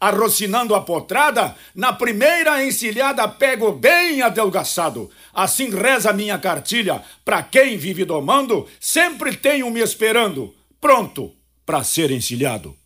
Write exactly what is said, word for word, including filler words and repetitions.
Arrocinando a potrada, na primeira encilhada pego bem adelgaçado. Assim reza minha cartilha, pra quem vive domando, sempre tenho me esperando, pronto pra ser encilhado.